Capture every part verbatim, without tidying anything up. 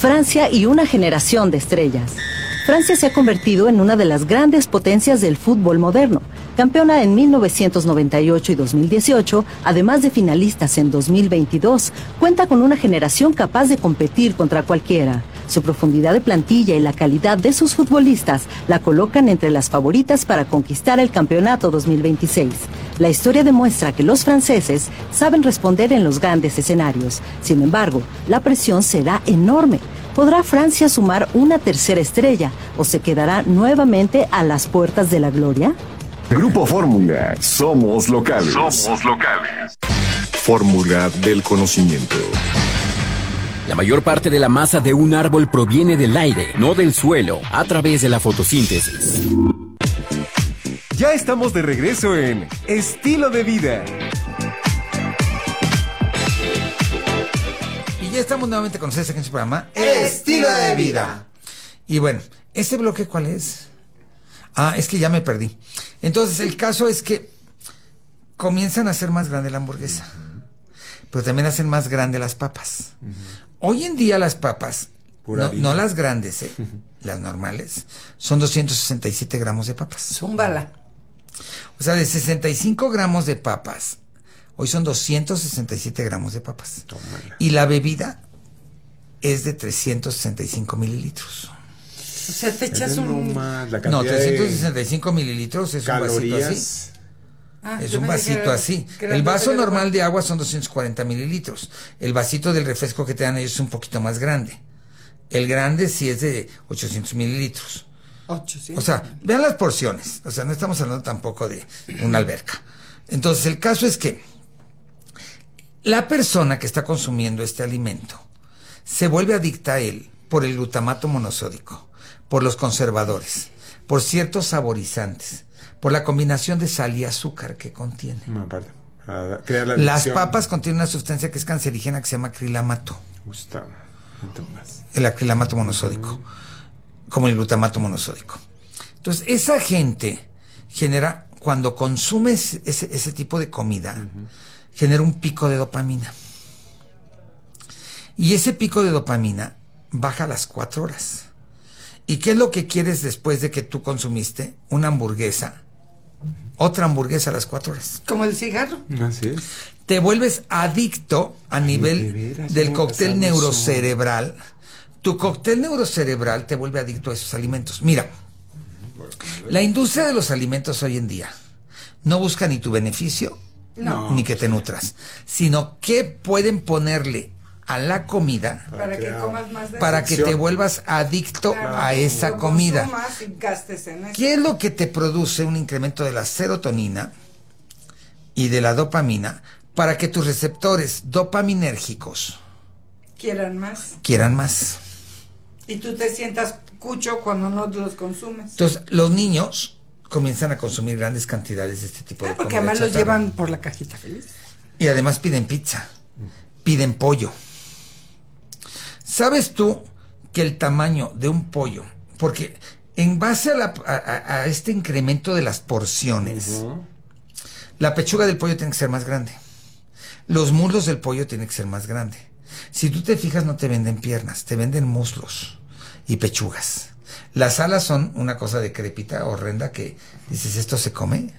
Francia y una generación de estrellas. Francia se ha convertido en una de las grandes potencias del fútbol moderno. Campeona en mil novecientos noventa y ocho y dos mil dieciocho, además de finalistas en dos mil veintidós, cuenta con una generación capaz de competir contra cualquiera. Su profundidad de plantilla y la calidad de sus futbolistas la colocan entre las favoritas para conquistar el campeonato dos mil veintiséis. La historia demuestra que los franceses saben responder en los grandes escenarios. Sin embargo, la presión será enorme. ¿Podrá Francia sumar una tercera estrella o se quedará nuevamente a las puertas de la gloria? Grupo Fórmula, somos locales. Somos locales. Fórmula del conocimiento. La mayor parte de la masa de un árbol proviene del aire, no del suelo, a través de la fotosíntesis. Ya estamos de regreso en Estilo de Vida. Y ya estamos nuevamente con ustedes aquí en su programa Estilo de Vida. Y bueno, ¿este bloque cuál es? Ah, es que ya me perdí. Entonces, el caso es que comienzan a hacer más grande la hamburguesa, pero también hacen más grande las papas. Uh-huh. Hoy en día las papas, no, no las grandes, eh, uh-huh. las normales, son doscientos sesenta y siete gramos de papas. Zúmbala. O sea, de sesenta y cinco gramos de papas, hoy son doscientos sesenta y siete gramos de papas. Tómala. Y la bebida es de trescientos sesenta y cinco mililitros. O sea, te echas un... No, trescientos sesenta y cinco mililitros es calorías. Un vasito así. Ah, es un vasito era, así. El vaso normal de agua son doscientos cuarenta mililitros. El vasito del refresco que te dan ellos es un poquito más grande. El grande sí es de ochocientos mililitros. ochocientos. O sea, vean las porciones. O sea, no estamos hablando tampoco de una alberca. Entonces, el caso es que la persona que está consumiendo este alimento se vuelve adicta a él por el glutamato monosódico, por los conservadores, por ciertos saborizantes, por la combinación de sal y azúcar que contiene. No, aparte, para crear la Las papas contienen una sustancia que es cancerígena que se llama acrilamato. Gustavo, entonces. El acrilamato monosódico, uh-huh. como el glutamato monosódico. Entonces, esa gente genera, cuando consume ese, ese tipo de comida, uh-huh. genera un pico de dopamina. Y ese pico de dopamina baja a las cuatro horas. ¿Y qué es lo que quieres después de que tú consumiste una hamburguesa? Otra hamburguesa a las cuatro horas. Como el cigarro. Así es. Te vuelves adicto a Ay, nivel de veras, del cóctel neurocerebral. Tu cóctel neurocerebral te vuelve adicto a esos alimentos. Mira, la industria de los alimentos hoy en día no busca ni tu beneficio, no. ni que te nutras, sino que pueden ponerle a la comida para que comas más de para que te vuelvas adicto claro, a esa comida. Y gastes en eso. ¿Qué es lo que te produce un incremento de la serotonina y de la dopamina para que tus receptores dopaminérgicos quieran más? Quieran más. Y tú te sientas cucho cuando no los consumes. Entonces, los niños comienzan a consumir grandes cantidades de este tipo ah, de comida. Porque además los llevan por la cajita feliz. Y además piden pizza, piden pollo. ¿Sabes tú que el tamaño de un pollo, porque en base a, la, a, a este incremento de las porciones, uh-huh. la pechuga del pollo tiene que ser más grande, los muslos del pollo tienen que ser más grande. Si tú te fijas, no te venden piernas, te venden muslos y pechugas. Las alas son una cosa decrépita, horrenda, que dices, ¿esto se come?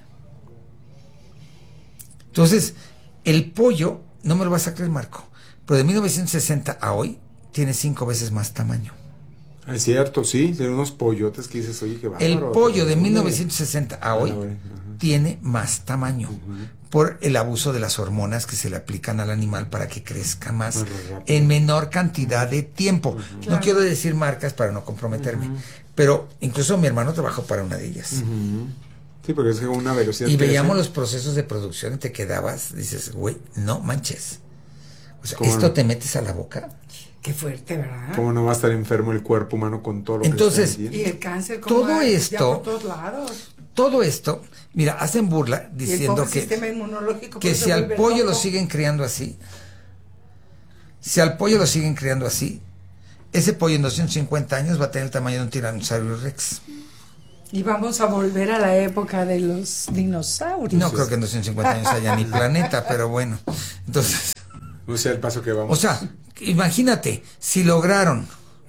Entonces, el pollo, no me lo vas a creer, Marco, pero de mil novecientos sesenta a hoy, tiene cinco veces más tamaño. Es cierto, sí, tiene unos pollotes que dices, oye, qué bárbaro. El pollo de mil novecientos sesenta a hoy uh-huh. tiene más tamaño uh-huh. por el abuso de las hormonas que se le aplican al animal para que crezca más uh-huh. en menor cantidad de tiempo. Uh-huh. No claro. quiero decir marcas para no comprometerme, uh-huh. pero incluso mi hermano trabajó para una de ellas. Uh-huh. Sí, porque es una velocidad. Y veíamos los procesos de producción y te quedabas, dices, güey, no manches. O sea, ¿esto no? te metes a la boca? Qué fuerte, ¿verdad? ¿Cómo no va a estar enfermo el cuerpo humano con todo lo Entonces, que está y el cáncer, ¿cómo todo hay? esto, por todos lados. todo esto, mira, hacen burla diciendo que, que si al pollo loco. lo siguen criando así, si al pollo lo siguen criando así, ese pollo en doscientos cincuenta años va a tener el tamaño de un tiranosaurio rex. Y vamos a volver a la época de los dinosaurios. No creo que en doscientos cincuenta años haya ni planeta, pero bueno, entonces... O sea, el paso que vamos. O sea, imagínate, si lograron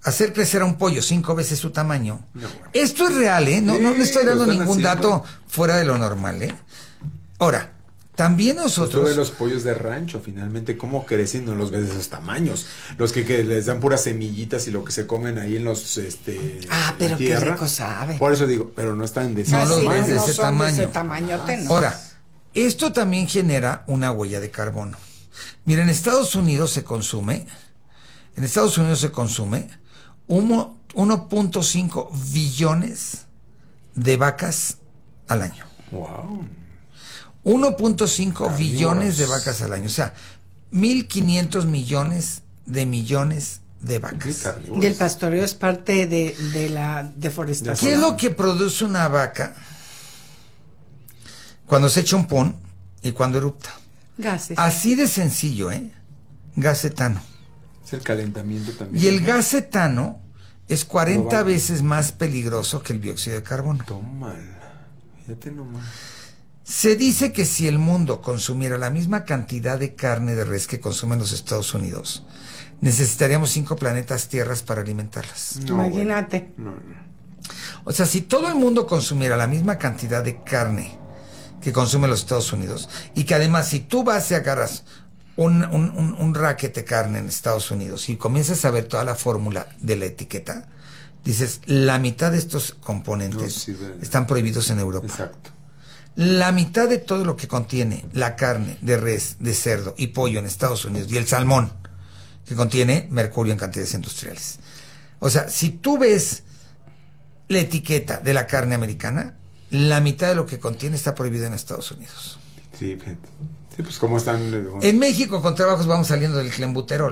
hacer crecer a un pollo cinco veces su tamaño. No, bueno. Esto es real, ¿eh? No, Sí, no le estoy lo dando están ningún haciendo. dato fuera de lo normal, ¿eh? Ahora, también nosotros... Tú ves los pollos de rancho, finalmente, cómo crecen, no los ves de esos tamaños. Los que, que les dan puras semillitas y lo que se comen ahí en los, este... Ah, en pero la qué tierra. rico sabe. Por eso digo, pero no están de ese No los Sí, ves de no ese son tamaño. De ese tamañote, no. Ahora, esto también genera una huella de carbono. Mira, en Estados Unidos se consume, en Estados Unidos se consume uno punto cinco billones de vacas al año. Wow. uno punto cinco Carnívoros. billones de vacas al año. O sea, mil quinientos millones de millones de vacas. Y el pastoreo es parte de, de la deforestación. ¿Qué es lo que produce una vaca cuando se echa un pon y cuando erupta? Gases. Así de sencillo, ¿eh? Gas etano. Es el calentamiento también. Y el gas etano es cuarenta No vale. veces más peligroso que el dióxido de carbono. Toma. Fíjate nomás. Se dice que si el mundo consumiera la misma cantidad de carne de res que consumen los Estados Unidos, necesitaríamos cinco planetas tierras para alimentarlas. No, Imagínate. bueno. No, no. O sea, si todo el mundo consumiera la misma cantidad de carne que consumen los Estados Unidos, y que además si tú vas y agarras un, un, un, un racket de carne en Estados Unidos y comienzas a ver toda la fórmula de la etiqueta, dices, la mitad de estos componentes No sirve. están prohibidos en Europa. Exacto. La mitad de todo lo que contiene la carne de res, de cerdo y pollo en Estados Unidos, y el salmón, que contiene mercurio en cantidades industriales. O sea, si tú ves la etiqueta de la carne americana, la mitad de lo que contiene está prohibido en Estados Unidos. Sí, fíjate. Sí, pues cómo están. En México con trabajos vamos saliendo del clenbuterol,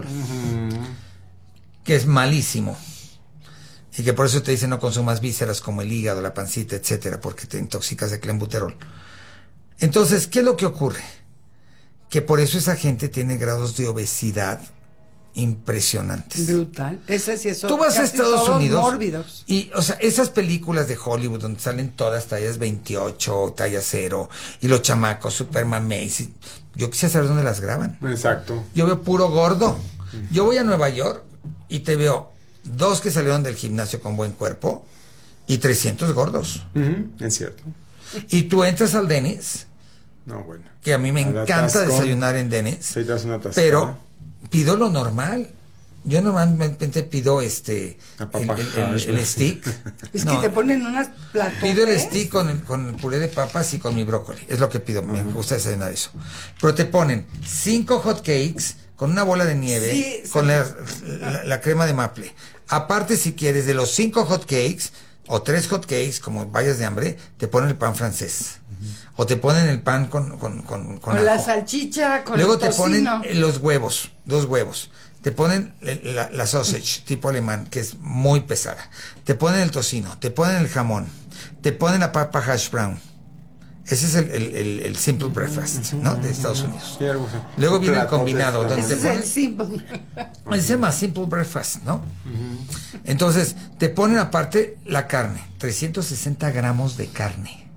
que es malísimo. Y que por eso te dicen no consumas vísceras como el hígado, la pancita, etcétera, porque te intoxicas de clenbuterol. Entonces, ¿qué es lo que ocurre? Que por eso esa gente tiene grados de obesidad impresionantes. Brutal. Ese sí es Tú vas a casi Estados todos Unidos mórbidos. y, o sea, esas películas de Hollywood donde salen todas tallas veintiocho, talla cero, y los chamacos, Superman, Macy, yo quisiera saber dónde las graban. Exacto. Yo veo puro gordo. Yo voy a Nueva York y te veo dos que salieron del gimnasio con buen cuerpo y trescientos gordos. Ujú, es cierto. Y tú entras al Denny's, No, bueno. que a mí me Al encanta atascón. desayunar en Denny's, Sí, te das una tascada. pero pido lo normal. Yo normalmente pido este La el, papa el- el- hash, el ¿no? stick. Es No, que te ponen unas platones. pido el stick con el, con el puré de papas y con mi brócoli. Es lo que pido. Me gusta desayunar eso. Pero te ponen cinco hot cakes con una bola de nieve, Sí, con sí. la, la- la crema de maple. Aparte, si quieres, de los cinco hot cakes o tres hot cakes, como vayas de hambre, te ponen el pan francés. O te ponen el pan con, con, con, con Con la ajo. salchicha, con Luego el te ponen tocino. eh, los huevos, dos huevos. Te ponen el- la, la sausage tipo alemán, que es muy pesada. Te ponen el tocino, te ponen el jamón, te ponen la papa hash brown. Ese es el, el, el- el simple breakfast, ¿no? De Estados Unidos. Sí, algo así. Luego Un viene el platote, combinado, claro. donde Ese te es el ponen, simple. se llama simple breakfast, ¿no? Entonces, te ponen aparte la carne, trescientos sesenta gramos de carne.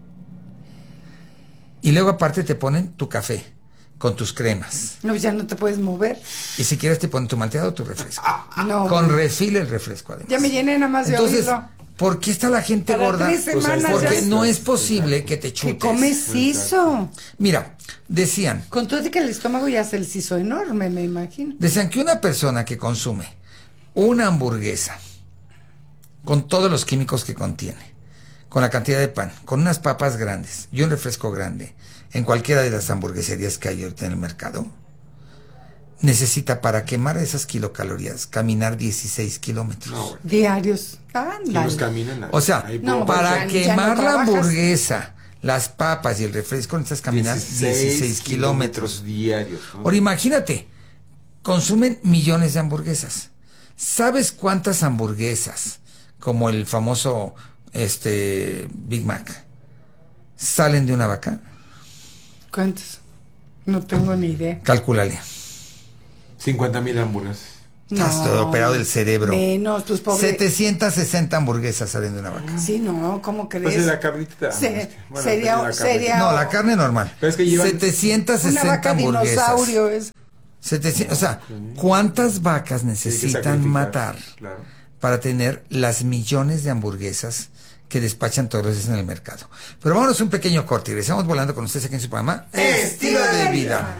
Y luego aparte te ponen tu café con tus cremas. No, ya no te puedes mover. Y si quieres te ponen tu malteado o tu refresco. No. Con refil el refresco además. Ya me llené nada más de Entonces, oírlo. ¿por qué está la gente Para gorda? tres Pues ahí semanas está. Porque ya- no es posible que te chutes. ¿Qué comes eso? Mira, decían, Con todo de que el estómago ya se les hizo enorme, me imagino. decían que una persona que consume una hamburguesa con todos los químicos que contiene, con la cantidad de pan, con unas papas grandes y un refresco grande, en cualquiera de las hamburgueserías que hay ahorita en el mercado, necesita para quemar esas kilocalorías caminar dieciséis kilómetros. No, bueno. Diarios. Y Ándale. los caminan. ahí. O sea, Ahí no, por- para ya- ya quemar no la trabajas. hamburguesa, las papas y el refresco necesitas caminar dieciséis kilómetros. diarios. ¿no? Ahora imagínate, consumen millones de hamburguesas. ¿Sabes cuántas hamburguesas, como el famoso este Big Mac, salen de una vaca? ¿Cuántos? No tengo ni idea. Cálculale. cincuenta mil hamburguesas. Estás todo operado del cerebro. Menos, tus pobres. setecientas sesenta hamburguesas salen de una vaca. Sí, no, ¿cómo crees? Pues es la carnita. Se- es que, bueno, sería- depende de la carne. sería- No, la carne normal. Pero es que llevan- setecientas Una sesenta vaca hamburguesas. dinosaurio es. setecientos, o sea, ¿cuántas vacas Hay que necesitan sacrificar, matar Claro. para tener las millones de hamburguesas que despachan todos los días en el mercado. Pero vámonos un pequeño corte y regresamos volando con ustedes aquí en su programa Estilo de Vida.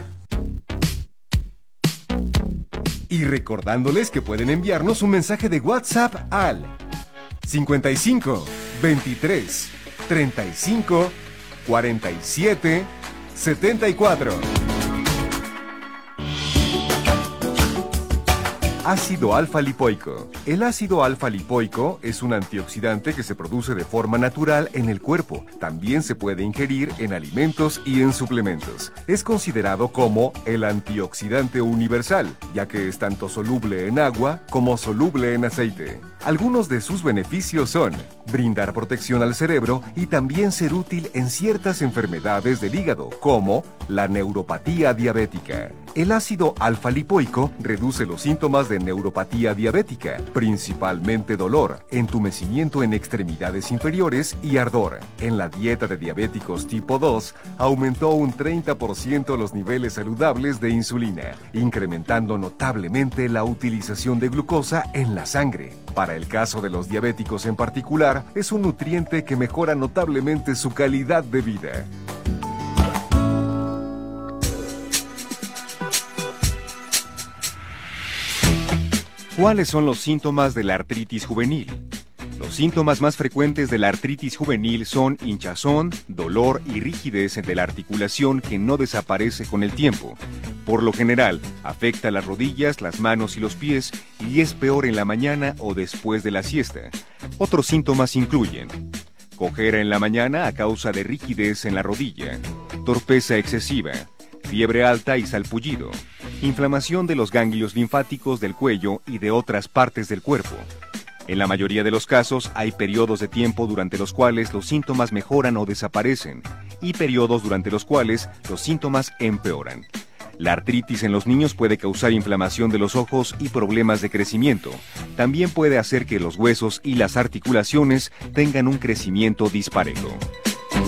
Y recordándoles que pueden enviarnos un mensaje de WhatsApp al cincuenta y cinco, veintitrés, treinta y cinco, cuarenta y siete, setenta y cuatro. Ácido alfa-lipoico. El ácido alfa-lipoico es un antioxidante que se produce de forma natural en el cuerpo. También se puede ingerir en alimentos y en suplementos. Es considerado como el antioxidante universal, ya que es tanto soluble en agua como soluble en aceite. Algunos de sus beneficios son brindar protección al cerebro y también ser útil en ciertas enfermedades del hígado, como la neuropatía diabética. El ácido alfa-lipoico reduce los síntomas de neuropatía diabética, principalmente dolor, entumecimiento en extremidades inferiores y ardor. En la dieta de diabéticos tipo dos, aumentó un treinta por ciento los niveles saludables de insulina, incrementando notablemente la utilización de glucosa en la sangre. Para el caso de los diabéticos en particular, es un nutriente que mejora notablemente su calidad de vida. ¿Cuáles son los síntomas de la artritis juvenil? Los síntomas más frecuentes de la artritis juvenil son hinchazón, dolor y rigidez de la articulación que no desaparece con el tiempo. Por lo general, afecta las rodillas, las manos y los pies y es peor en la mañana o después de la siesta. Otros síntomas incluyen cojera en la mañana a causa de rigidez en la rodilla, torpeza excesiva, fiebre alta y salpullido, inflamación de los ganglios linfáticos del cuello y de otras partes del cuerpo. En la mayoría de los casos hay periodos de tiempo durante los cuales los síntomas mejoran o desaparecen y periodos durante los cuales los síntomas empeoran. La artritis en los niños puede causar inflamación de los ojos y problemas de crecimiento. También puede hacer que los huesos y las articulaciones tengan un crecimiento disparejo.